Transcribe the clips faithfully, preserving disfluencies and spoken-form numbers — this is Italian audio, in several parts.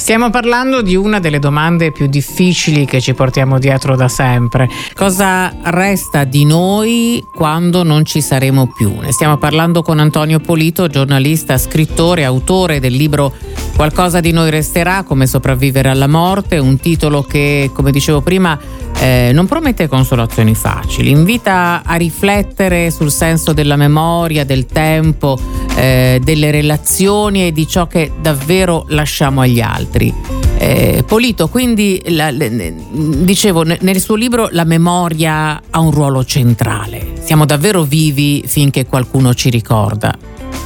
Stiamo parlando di una delle domande più difficili che ci portiamo dietro da sempre. Cosa resta di noi quando non ci saremo più? Ne stiamo parlando con Antonio Polito, giornalista, scrittore, autore del libro Qualcosa di noi resterà, come sopravvivere alla morte, un titolo che, come dicevo prima, eh, non promette consolazioni facili, invita a riflettere sul senso della memoria, del tempo, eh, delle relazioni e di ciò che davvero lasciamo agli altri. Eh, Polito, quindi la, le, dicevo, nel suo libro la memoria ha un ruolo centrale. Siamo davvero vivi finché qualcuno ci ricorda.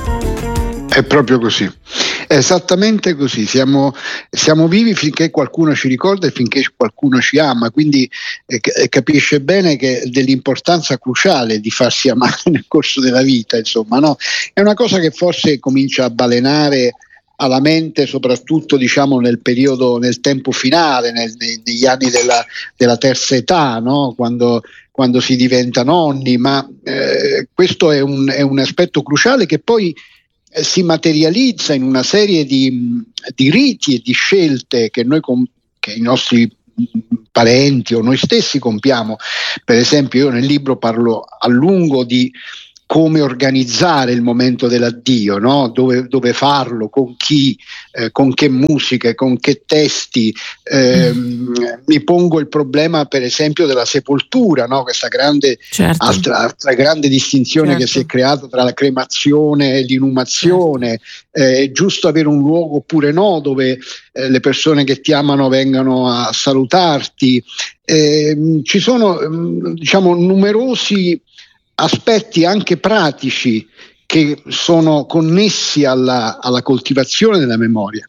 È proprio così, è esattamente così, siamo, siamo vivi finché qualcuno ci ricorda e finché qualcuno ci ama, quindi eh, capisce bene che dell'importanza cruciale di farsi amare nel corso della vita, insomma, no? È una cosa che forse comincia a balenare alla mente, soprattutto diciamo nel periodo, nel tempo finale, nel, negli anni della, della terza età, no? Quando, quando si diventa nonni, ma eh, questo è un, è un aspetto cruciale che poi si materializza in una serie di, di riti e di scelte che noi che i nostri parenti o noi stessi compiamo. Per esempio, io nel libro parlo a lungo di come organizzare il momento dell'addio, no? Dove, dove farlo, con chi, eh, con che musiche, con che testi. Eh, mm. Mi pongo il problema, per esempio, della sepoltura, no? Questa grande, certo. altra, altra grande distinzione, certo, che si è creata tra la cremazione e l'inumazione. Certo. Eh, è giusto avere un luogo oppure no, dove eh, le persone che ti amano vengano a salutarti. Eh, ci sono, diciamo, numerosi aspetti anche pratici che sono connessi alla, alla coltivazione della memoria.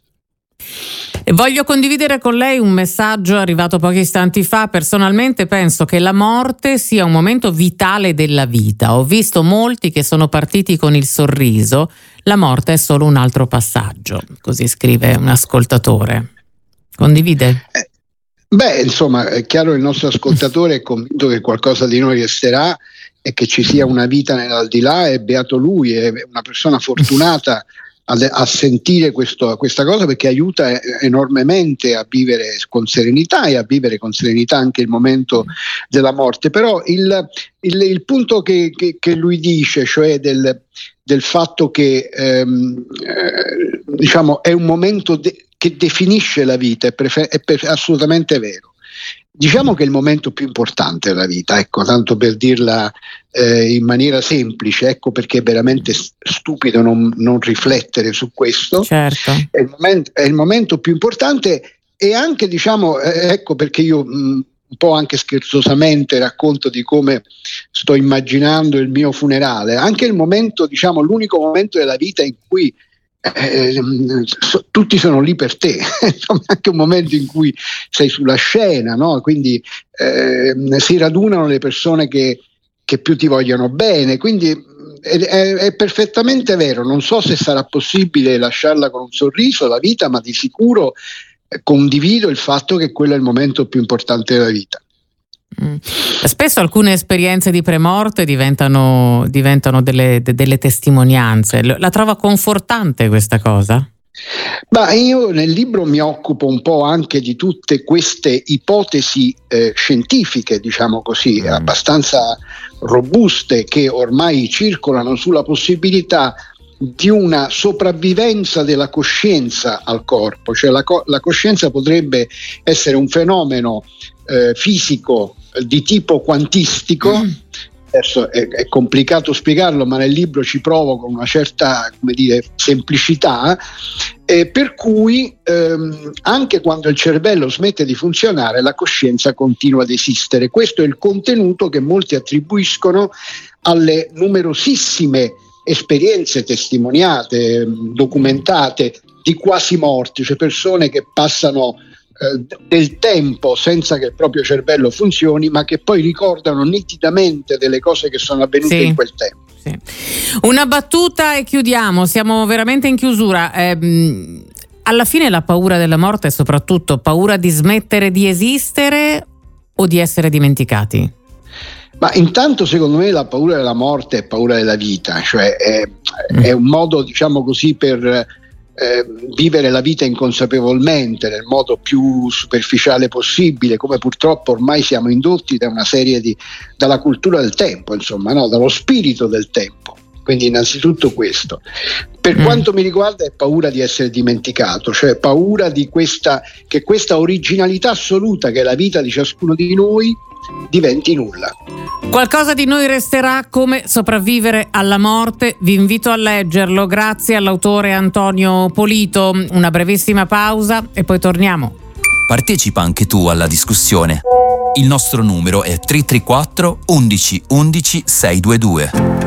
E voglio condividere con lei un messaggio arrivato pochi istanti fa. Personalmente penso che la morte sia un momento vitale della vita. Ho visto molti che sono partiti con il sorriso. La morte è solo un altro passaggio, così scrive un ascoltatore. Condivide? Eh, beh, insomma, è chiaro, il nostro ascoltatore è convinto che qualcosa di noi resterà e che ci sia una vita nell'aldilà, e beato lui, è una persona fortunata a, a sentire questo, questa cosa, perché aiuta enormemente a vivere con serenità e a vivere con serenità anche il momento della morte. Però il, il, il punto che, che, che lui dice, cioè del, del fatto che ehm, eh, diciamo è un momento de- che definisce la vita, è, prefer- è per- assolutamente vero. Diciamo che è il momento più importante della vita, ecco, tanto per dirla eh, in maniera semplice, ecco perché è veramente stupido non, non riflettere su questo. Certo. È il momento, è il momento più importante, e anche, diciamo, eh, ecco perché io mh, un po' anche scherzosamente racconto di come sto immaginando il mio funerale, anche il momento, diciamo, l'unico momento della vita in cui Eh, so, tutti sono lì per te, insomma, anche un momento in cui sei sulla scena, no? Quindi eh, si radunano le persone che, che più ti vogliono bene, quindi è, è, è perfettamente vero. Non so se sarà possibile lasciarla con un sorriso la vita, ma di sicuro eh, condivido il fatto che quello è il momento più importante della vita. Mm. Spesso alcune esperienze di premorte diventano, diventano delle, de, delle testimonianze. La trova confortante questa cosa? Beh, io nel libro mi occupo un po' anche di tutte queste ipotesi eh, scientifiche, diciamo così, mm. abbastanza robuste, che ormai circolano sulla possibilità di una sopravvivenza della coscienza al corpo. Cioè la, co- la coscienza potrebbe essere un fenomeno eh, fisico di tipo quantistico. Mm. Adesso è, è complicato spiegarlo, ma nel libro ci provo con una certa, come dire, semplicità, eh, per cui ehm, anche quando il cervello smette di funzionare, la coscienza continua ad esistere. Questo è il contenuto che molti attribuiscono alle numerosissime esperienze testimoniate, documentate, di quasi morti, cioè persone che passano eh, del tempo senza che il proprio cervello funzioni, ma che poi ricordano nitidamente delle cose che sono avvenute sì. in quel tempo. Sì. Una battuta e chiudiamo, siamo veramente in chiusura. Eh, alla fine la paura della morte è soprattutto paura di smettere di esistere o di essere dimenticati? Ma intanto, secondo me, la paura della morte è paura della vita, cioè è, mm. è un modo, diciamo così, per eh, vivere la vita inconsapevolmente nel modo più superficiale possibile, come purtroppo ormai siamo indotti da una serie di dalla cultura del tempo, insomma, no? Dallo spirito del tempo. Quindi innanzitutto questo. Per mm. quanto mi riguarda è paura di essere dimenticato, cioè paura di questa che questa originalità assoluta che è la vita di ciascuno di noi diventi nulla. Qualcosa di noi resterà, come Sopravvivere alla morte. Vi invito a leggerlo. Grazie all'autore Antonio Polito. Una brevissima pausa e poi torniamo. Partecipa anche tu alla discussione. Il nostro numero è tre tre quattro undici undici sei due due.